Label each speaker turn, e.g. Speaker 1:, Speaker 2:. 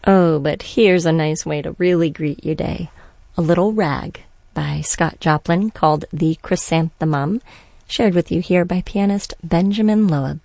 Speaker 1: Oh, but here's a nice way to really greet your day. A Little Rag by Scott Joplin, called The Chrysanthemum, shared with you here by pianist Benjamin Loeb.